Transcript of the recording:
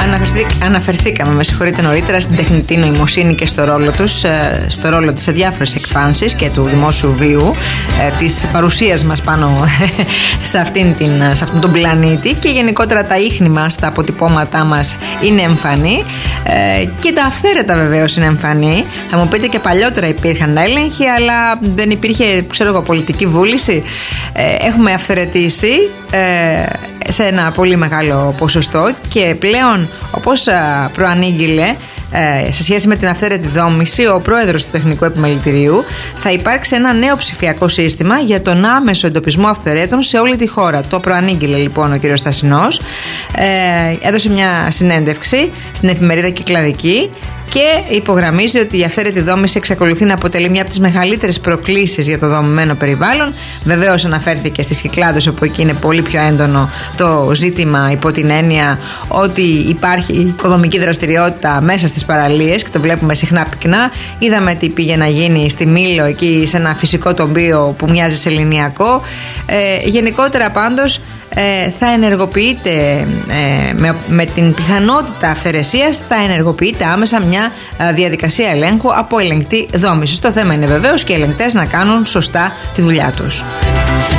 Αναφερθήκαμε, με συγχωρείτε, νωρίτερα στην τεχνητή νοημοσύνη και στο ρόλο της σε διάφορες εκφάνσεις και του δημόσιου βίου, της παρουσίας μας πάνω σε αυτόν τον πλανήτη, και γενικότερα τα ίχνη μας, τα αποτυπώματά μας είναι εμφανή, και τα αυθαίρετα βεβαίως είναι εμφανή. Θα μου πείτε, και παλιότερα υπήρχαν έλεγχοι, αλλά δεν υπήρχε, πολιτική βούληση. Έχουμε αυθαιρετήσει σε ένα πολύ μεγάλο ποσοστό, και πλέον, όπως προανήγγειλε, σε σχέση με την αυθαίρετη δόμηση, ο πρόεδρος του Τεχνικού Επιμελητηρίου, θα υπάρξει ένα νέο ψηφιακό σύστημα για τον άμεσο εντοπισμό αυθαιρέτων σε όλη τη χώρα. Το προανήγγειλε λοιπόν ο κ. Στασινός. Έδωσε μια συνέντευξη στην εφημερίδα Κυκλαδική και υπογραμμίζει ότι η αυθαίρετη δόμηση εξακολουθεί να αποτελεί μια από τις μεγαλύτερες προκλήσεις για το δομημένο περιβάλλον. Βεβαίως αναφέρθηκε στις Κυκλάδες, όπου εκεί είναι πολύ πιο έντονο το ζήτημα, υπό την έννοια ότι υπάρχει οικοδομική δραστηριότητα μέσα στις παραλίες, και το βλέπουμε συχνά πυκνά. Είδαμε τι πήγε να γίνει στη Μήλο, εκεί σε ένα φυσικό τοπίο που μοιάζει σε ελληνιακό. Γενικότερα πάντως θα ενεργοποιείται, με την πιθανότητα αυθαιρεσίας, θα ενεργοποιείται άμεσα μια διαδικασία ελέγχου από ελεγκτή δόμησης. Το θέμα είναι βεβαίως και οι ελεγκτές να κάνουν σωστά τη δουλειά τους.